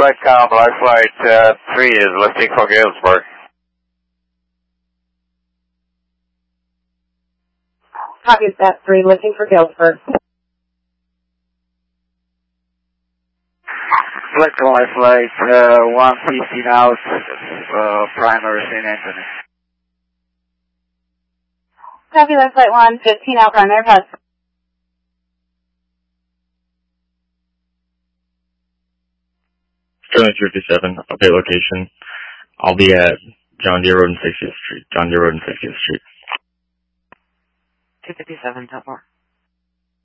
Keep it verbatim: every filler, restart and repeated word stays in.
Flightcom, Black Flight uh, three is lifting for Galesburg. Copy that three, lifting for Galesburg. Flightcom, Black Flight uh, one fifteen out, uh, primary Saint Anthony. Copy that Flight one fifteen out, primary pass. Sterling two fifty-seven, update location. I'll be at John Deere Road and sixtieth Street. John Deere Road and sixtieth Street. two fifty-seven, top four.